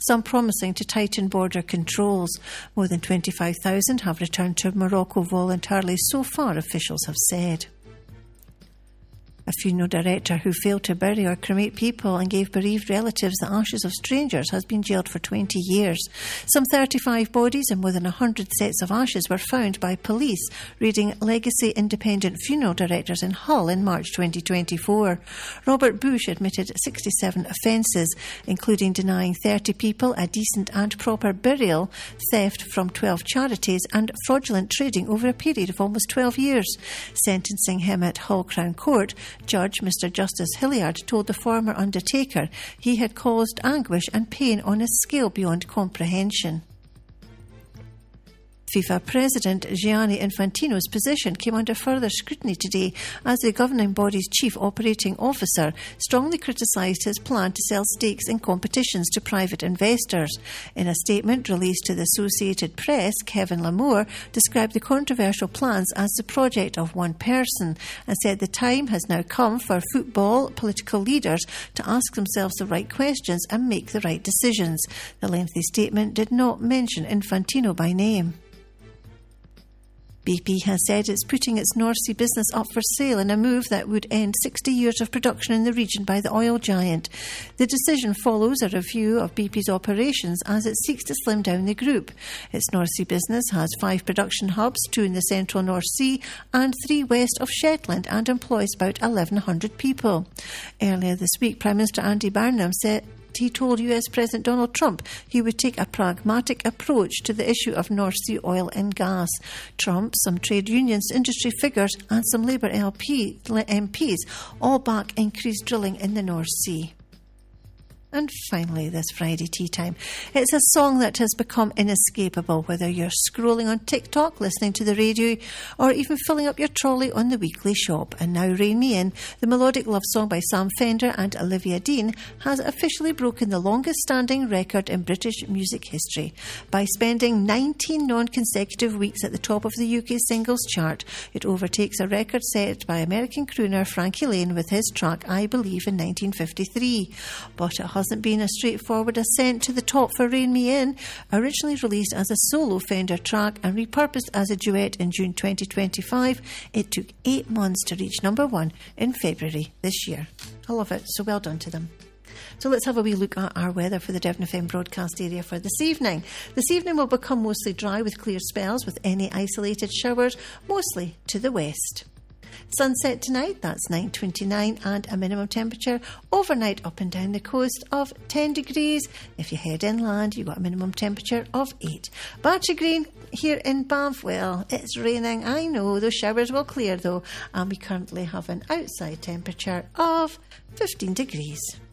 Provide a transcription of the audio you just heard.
some promising to tighten border controls. More than 25,000 have returned to Morocco voluntarily so far, officials have said. A funeral director who failed to bury or cremate people and gave bereaved relatives the ashes of strangers has been jailed for 20 years. Some 35 bodies and more than 100 sets of ashes were found by police raiding Legacy Independent Funeral Directors in Hull in March 2024. Robert Bush admitted 67 offences, including denying 30 people a decent and proper burial, theft from 12 charities and fraudulent trading over a period of almost 12 years. Sentencing him at Hull Crown Court, Judge Mr Justice Hilliard told the former undertaker he had caused anguish and pain on a scale beyond comprehension. FIFA President Gianni Infantino's position came under further scrutiny today as the governing body's chief operating officer strongly criticised his plan to sell stakes in competitions to private investors. In a statement released to the Associated Press, Kevin Lamour described the controversial plans as the project of one person and said the time has now come for football political leaders to ask themselves the right questions and make the right decisions. The lengthy statement did not mention Infantino by name. BP has said it's putting its North Sea business up for sale in a move that would end 60 years of production in the region by the oil giant. The decision follows a review of BP's operations as it seeks to slim down the group. Its North Sea business has 5 production hubs, 2 in the central North Sea and 3 west of Shetland, and employs about 1,100 people. Earlier this week, Prime Minister Andy Burnham said he told US President Donald Trump he would take a pragmatic approach to the issue of North Sea oil and gas. Trump, some trade unions, industry figures and some Labour MPs all back increased drilling in the North Sea. And finally, this Friday tea time. It's a song that has become inescapable, whether you're scrolling on TikTok, listening to the radio, or even filling up your trolley on the weekly shop. And now Rain Me In, the melodic love song by Sam Fender and Olivia Dean, has officially broken the longest-standing record in British music history. By spending 19 non-consecutive weeks at the top of the UK singles chart, it overtakes a record set by American crooner Frankie Lane with his track I Believe in 1953. But it hasn't been a straightforward ascent to the top for Rain Me In. Originally released as a solo Fender track and repurposed as a duet in June 2025, it took 8 months to reach number 1 in February this year. I love it, so well done to them. So let's have a wee look at our weather for the Devon FM broadcast area for this evening. This evening will become mostly dry with clear spells with any isolated showers, mostly to the west. Sunset tonight, that's 9:29, and a minimum temperature overnight up and down the coast of 10 degrees. If you head inland, you've got a minimum temperature of 8. Bartry Green here in Banff, well, it's raining, I know. Those showers will clear though, and we currently have an outside temperature of 15 degrees.